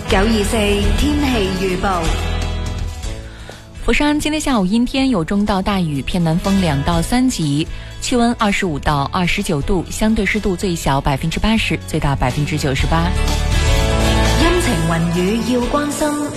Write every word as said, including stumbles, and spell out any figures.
九二四天氣預報。 佛山今天下午阴天，有中到大雨，偏南风两到三级，气温二十五到二十九度，相对湿度最小百分之八十，最大百分之九十八。 陰晴雲雨要關心，